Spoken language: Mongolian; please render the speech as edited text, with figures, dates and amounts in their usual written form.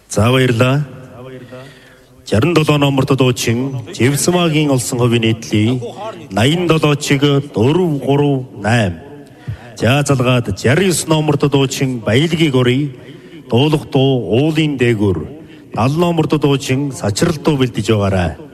За баярлаа. 67 номерт дуучин Живсмагийн олсон хувийн нийтлээ 87 чиг 438. За залгаад 69 номерт дуучин Баялгийн гурий дуулах дуу уулын дээгүр 70 номерт дуучин Сачрал дуу бэлдэж байгаарай.